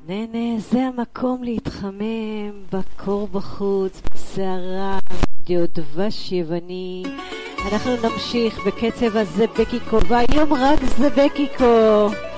נהנה, זה המקום להתחמם בקור בחוץ, בסערה, דבש יווני. אנחנו נמשיך בקצב הזה בקיקו, והיום רק זה בקיקו.